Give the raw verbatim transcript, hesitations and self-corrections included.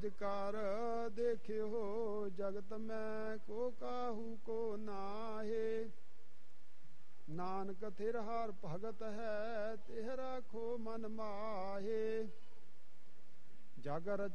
ਨਿਜ ਕਾਰ ਦੇਖਿਓ ਜਗਤ ਮੈਂ ਕੋ ਕਾਹੂ ਕੋ ਨਾਹੇ। ਨਾਨਕ ਥਿਰ ਹਰ ਭਗਤ ਹੈ ਤਿਹ ਰਾਖੋ ਮਨ ਮਾਹੇ। ਜਗ